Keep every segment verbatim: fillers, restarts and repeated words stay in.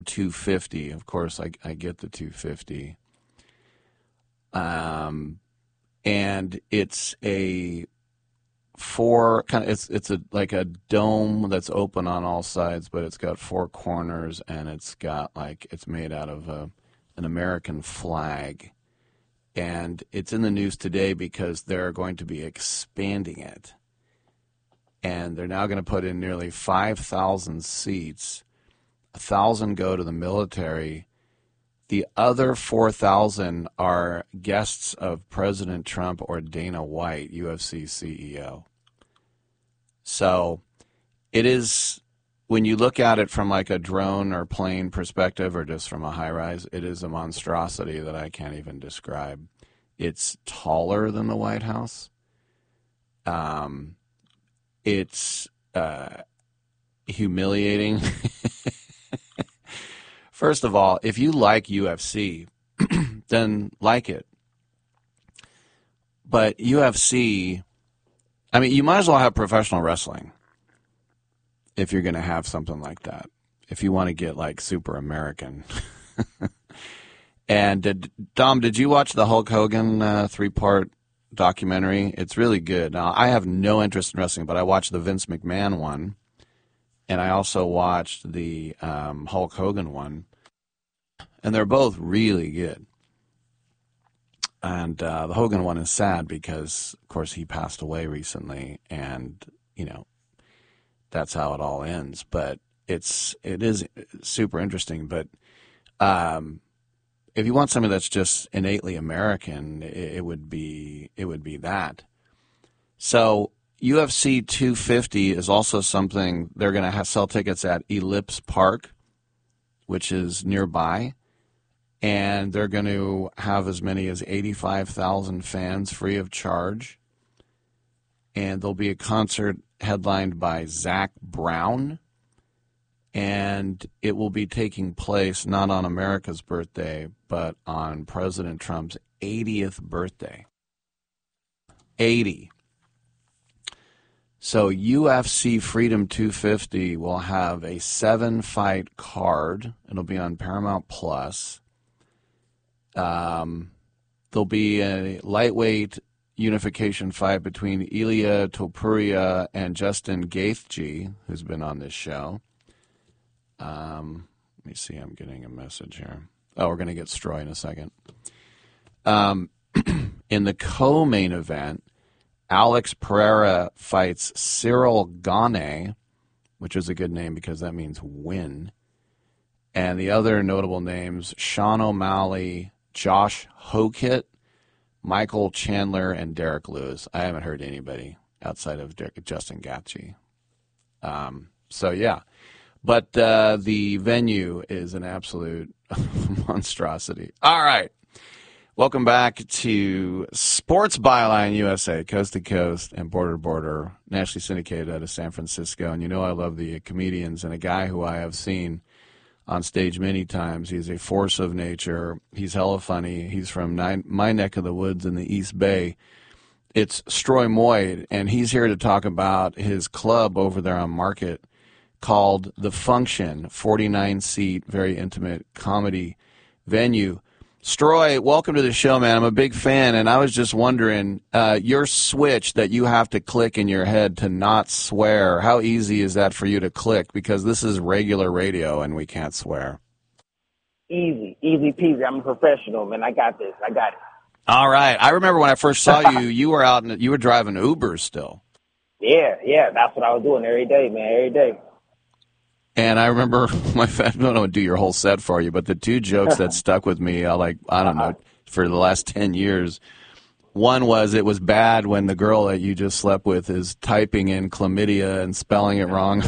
two fifty. Of course, I, I get the two fifty. Um, and it's a four kind of it's it's a like a dome that's open on all sides, but it's got four corners, and it's got like it's made out of a, an American flag. And it's in the news today because they're going to be expanding it. And they're now going to put in nearly five thousand seats. one thousand go to the military. The other four thousand are guests of President Trump or Dana White, U F C C E O. So it is, when you look at it from like a drone or plane perspective or just from a high rise, it is a monstrosity that I can't even describe. It's taller than the White House. Um, it's uh, humiliating. First of all, if you like U F C, then like it. But U F C, I mean, you might as well have professional wrestling if you're going to have something like that, if you want to get like super American. And did, Dom, did you watch the Hulk Hogan uh, three-part documentary? It's really good. Now, I have no interest in wrestling, but I watched the Vince McMahon one, and I also watched the um, Hulk Hogan one, and they're both really good. And uh, the Hogan one is sad because, of course, he passed away recently, and, you know, that's how it all ends. But it's, it is super interesting. But um, if you want something that's just innately American, it, it would be it would be that. So U F C two fifty is also something they're going to sell tickets at Ellipse Park, which is nearby. And they're going to have as many as eighty-five thousand fans free of charge. And there'll be a concert headlined by Zach Brown. And it will be taking place not on America's birthday, but on President Trump's eightieth birthday. eighty. So U F C Freedom two fifty will have a seven-fight card. It'll be on Paramount Plus. Um, there'll be a lightweight unification fight between Ilia Topuria and Justin Gaethje, who's been on this show. Um, let me see. I'm getting a message here. Oh, we're going to get Stroy in a second. Um, in the co-main event, Alex Pereira fights Cyril Gane, which is a good name because that means win. And the other notable names, Sean O'Malley, Josh Hokit, Michael Chandler, and Derek Lewis. I haven't heard anybody outside of Derek, Justin Gaethje. Um, so, yeah. But uh, the venue is an absolute monstrosity. All right. Welcome back to Sports Byline U S A, coast to coast and border to border, nationally syndicated out of San Francisco. And you know I love the comedians, and a guy who I have seen on stage many times. He's a force of nature. He's hella funny. He's from nine, my neck of the woods in the East Bay. It's Stroy Moyd, and he's here to talk about his club over there on Market called The Function, forty-nine seat, very intimate comedy venue. Stroy, welcome to the show, man. I'm a big fan, and I was just wondering, uh, your switch that you have to click in your head to not swear, how easy is that for you to click? Because this is regular radio, and we can't swear. Easy, easy peasy. I'm a professional, man. I got this. I got it. All right. I remember when I first saw you, you were out, and you were driving Uber still. Yeah, yeah. That's what I was doing every day, man, every day. And I remember, my I don't know, do your whole set for you, but the two jokes that stuck with me, I like, I don't know, for the last ten years. One was, it was bad when the girl that you just slept with is typing in chlamydia and spelling it wrong.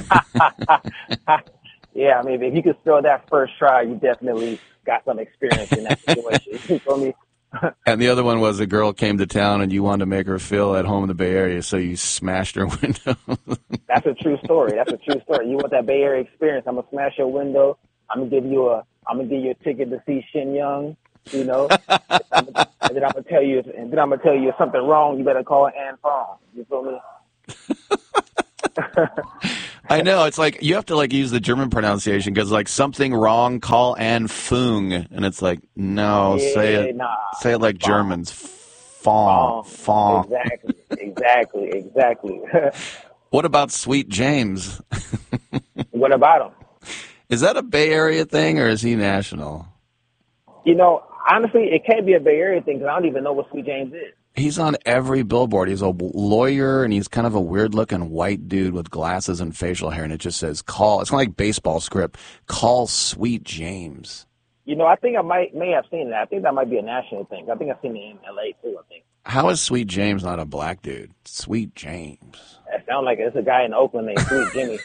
Yeah, I mean, if you could spell that first try, you definitely got some experience in that situation. You feel me? And the other one was, a girl came to town and you wanted to make her feel at home in the Bay Area, so you smashed her window. That's a true story. That's a true story. You want that Bay Area experience? I'm gonna smash your window. I'm gonna give you a. I'm gonna give you a ticket to see Shin Young. You know, and then I'm gonna tell you. And then I'm gonna tell you if something wrong, you better call Ann Fong. You feel me? I know. It's like you have to like use the German pronunciation because like something wrong, call Anfang, and it's like no, yeah, say it, nah, say it like Fong. Germans. Fong, Fong. fong. Exactly, exactly, exactly. What about Sweet James? What about him? Is that a Bay Area thing or is he national? You know, honestly, it can't be a Bay Area thing because I don't even know what Sweet James is. He's on every billboard. He's a lawyer, and he's kind of a weird-looking white dude with glasses and facial hair, and it just says, call. It's kind of like baseball script. Call Sweet James. You know, I think I might may have seen that. I think that might be a national thing. I think I've seen it in L A too, I think. How is Sweet James not a black dude? Sweet James. That sounds like it's a guy in Oakland named Sweet Jimmy.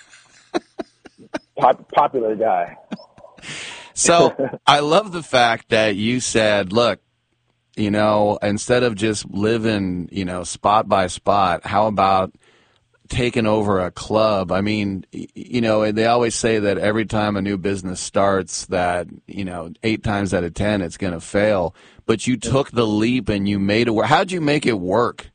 Pop, popular guy. So I love the fact that you said, look, you know, instead of just living, you know, spot by spot, how about taking over a club? I mean, you know, they always say that every time a new business starts that, you know, eight times out of ten, it's going to fail. But you took the leap and you made it work. How'd you make it work?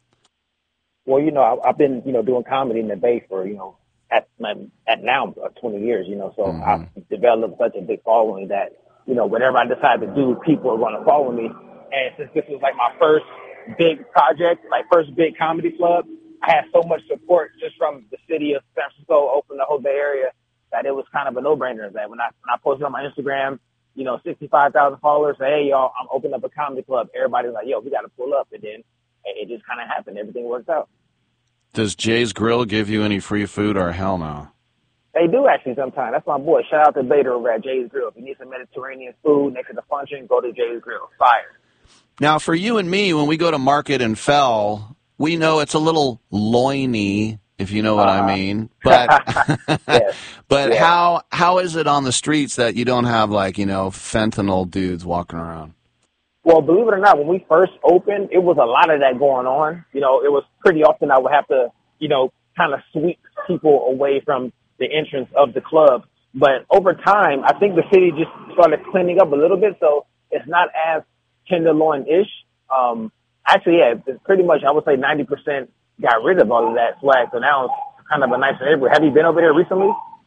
Well, you know, I, I've been, you know, doing comedy in the Bay for, you know, at my, at now uh, twenty years, you know, so mm-hmm. I've developed such a big following that, you know, whatever I decide to do, people are going to follow me. And since this was like my first big project, like first big comedy club, I had so much support just from the city of San Francisco, Oakland, the whole Bay Area, that it was kind of a no-brainer. That when I when I posted on my Instagram, you know, sixty-five thousand followers, say, hey, y'all, I'm opening up a comedy club. Everybody's like, yo, we got to pull up. And then it just kind of happened. Everything worked out. Does Jay's Grill give you any free food or hell no? They do actually sometimes. That's my boy. Shout out to Bader over at Jay's Grill. If you need some Mediterranean food next to the function, go to Jay's Grill. Fire. Now, for you and me, when we go to Market and Fell, we know it's a little loiny, if you know what uh, I mean. But yes. but yes. how how is it on the streets that you don't have, like, you know, fentanyl dudes walking around? Well, believe it or not, when we first opened, it was a lot of that going on. You know, it was pretty often I would have to, you know, kind of sweep people away from the entrance of the club. But over time, I think the city just started cleaning up a little bit, so it's not as tenderloin-ish. Um, actually, yeah, it's pretty much, I would say ninety percent got rid of all of that swag, so now it's kind of a nicer neighborhood. Have you been over there recently?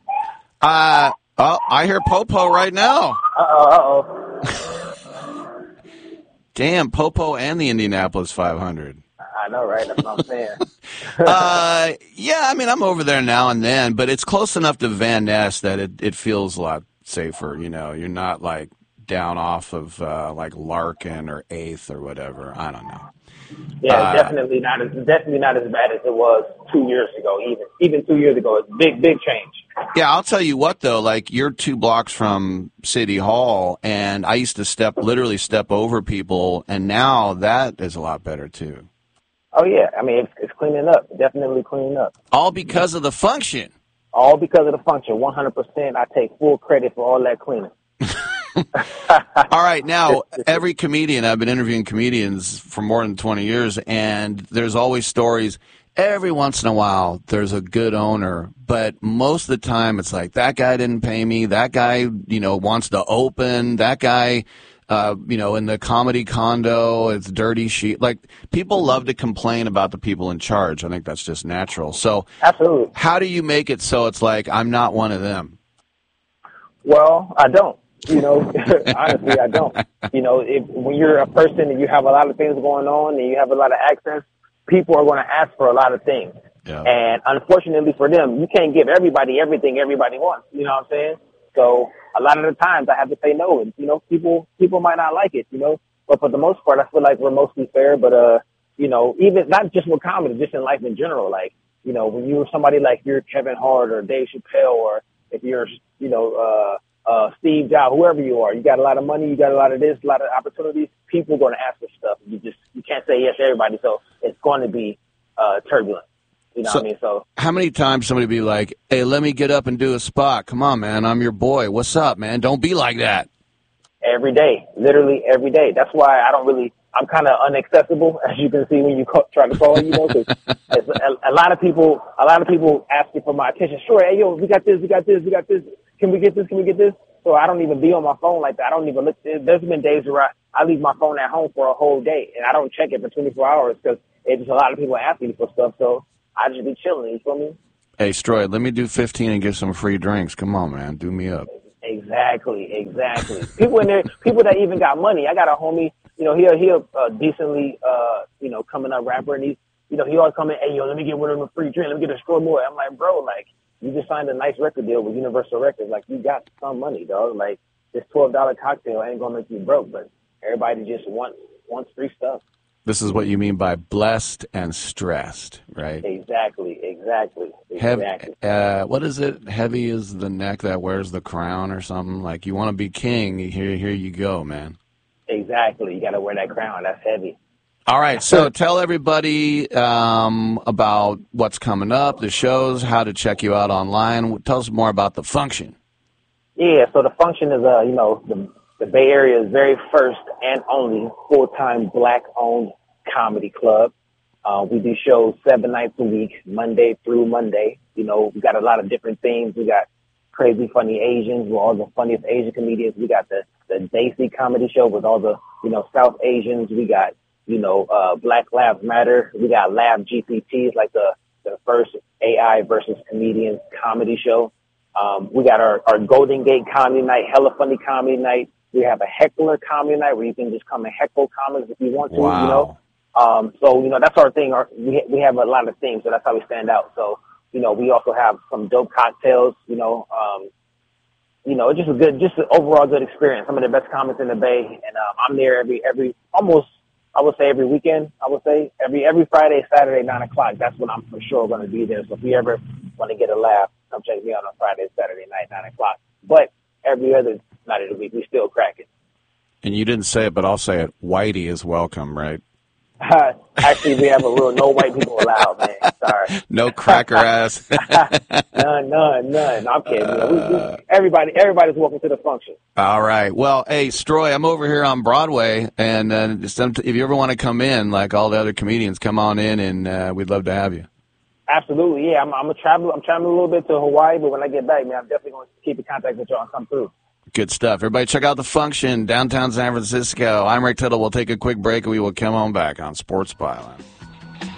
Uh, oh, I hear Popo right now. Uh-oh, uh-oh. Damn, Popo and the Indianapolis five hundred. I know, right? That's what I'm saying. uh, yeah, I mean, I'm over there now and then, but it's close enough to Van Ness that it, it feels a lot safer, you know. You're not, like, down off of, uh, like, Larkin or eighth or whatever. I don't know. Yeah, uh, definitely not as definitely not as bad as it was two years ago. Even even two years ago, it's big big change. Yeah, I'll tell you what though. Like, you're two blocks from City Hall, and I used to step literally step over people, and now that is a lot better too. Oh yeah, I mean it's, it's cleaning up, definitely cleaning up. All because of the function. All because of the function. one hundred percent. I take full credit for all that cleaning. All right, now, every comedian, I've been interviewing comedians for more than twenty years, and there's always stories. Every once in a while, there's a good owner, but most of the time, it's like, that guy didn't pay me, that guy, you know, wants to open, that guy, uh, you know, in the comedy condo, it's dirty sheet. Like, people love to complain about the people in charge. I think that's just natural. So, absolutely. How do you make it so it's like, I'm not one of them? Well, I don't. You know, honestly, I don't. You know, if, when you're a person and you have a lot of things going on and you have a lot of access, people are going to ask for a lot of things. Yeah. And unfortunately for them, you can't give everybody everything everybody wants. You know what I'm saying? So a lot of the times I have to say no. And, you know, people people might not like it, you know. But for the most part, I feel like we're mostly fair. But, uh, you know, even not just with comedy, just in life in general. Like, you know, when you're somebody like you're Kevin Hart or Dave Chappelle, or if you're, you know, uh, Uh, Steve Jobs, whoever you are, you got a lot of money, you got a lot of this, a lot of opportunities. People are going to ask for stuff. You just you can't say yes to everybody, so it's going to be uh, turbulent. You know so, what I mean? So how many times somebody be like, "Hey, let me get up and do a spot. Come on, man, I'm your boy. What's up, man? Don't be like that." Every day, literally every day. That's why I don't really. I'm kind of inaccessible, as you can see when you call, try to call. You know, because a, a lot of people, a lot of people asking for my attention. Sure, hey, yo, we got this, we got this, we got this. Can we get this? Can we get this? So I don't even be on my phone like that. I don't even look. There's been days where I, I leave my phone at home for a whole day, and I don't check it for twenty-four hours because it's just a lot of people asking me for stuff. So I just be chilling. You feel me? Hey, Stroy, let me do fifteen and get some free drinks. Come on, man. Do me up. Exactly, exactly. People in there, people that even got money. I got a homie, you know, he he a uh, decently, uh, you know, coming up rapper, and he's, you know, he always come in, hey, yo, let me get one of them a free drink, let me get a Stroy more. I'm like, bro, like, you just signed a nice record deal with Universal Records, like, you got some money, dog. Like, this twelve dollar cocktail ain't gonna make you broke, but everybody just wants wants free stuff. This is what you mean by blessed and stressed, right? Exactly, exactly, exactly. Heavy, uh, what is it? Heavy is the neck that wears the crown or something? Like, you want to be king, here, here you go, man. Exactly. You got to wear that crown. That's heavy. All right, so tell everybody um, about what's coming up, the shows, how to check you out online. Tell us more about the function. Yeah, so the function is, uh, you know, the, the Bay Area's very first and only full-time black-owned comedy club. Uh, we do shows seven nights a week, Monday through Monday. You know, we got a lot of different themes. We got Crazy Funny Asians with all the funniest Asian comedians. We got the, the Desi comedy show with all the, you know, South Asians. We got, you know, uh, Black Lives Matter. We got Lab G P Ts, like the, the first A I versus comedians comedy show. Um, we got our, our Golden Gate comedy night, hella funny comedy night. We have a heckler comedy night where you can just come and heckle comics if you want to, wow. you know. Um, so, you know, that's our thing. Our, we, we have a lot of themes, so that's how we stand out. So, you know, we also have some dope cocktails, you know, um, you know, just a good, just an overall good experience. Some of the best comics in the Bay. And, um, I'm there every, every, almost, I would say every weekend, I would say every, every Friday, Saturday, nine o'clock. That's when I'm for sure going to be there. So if you ever want to get a laugh, come check me out on Friday, Saturday night, nine o'clock. But every other night of the week, we still crack it. And you didn't say it, but I'll say it. Whitey is welcome, right? Uh, actually, we have a rule: no white people allowed, man. Sorry. No cracker ass. none, none, none. I'm kidding. You know, we, we, everybody, everybody's welcome to the function. All right. Well, hey, Stroy, I'm over here on Broadway, and uh, some, if you ever want to come in, like all the other comedians, come on in, and uh, we'd love to have you. Absolutely, yeah. I'm, I'm a travel. I'm traveling a little bit to Hawaii, but when I get back, man, I'm definitely going to keep in contact with y'all and come through. Good stuff. Everybody check out the function, downtown San Francisco. I'm Rick Tittle. We'll take a quick break, and we will come on back on Sports Byline.